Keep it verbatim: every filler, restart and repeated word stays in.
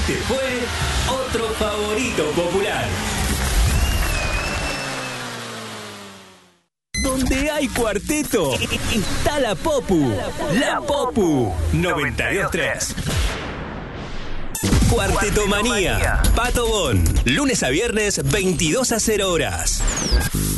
Este fue otro favorito popular. Donde hay cuarteto, está la Popu. La Popu noventa y dos tres. Cuartetomanía. Pato Bon. Lunes a viernes, veintidós a cero horas.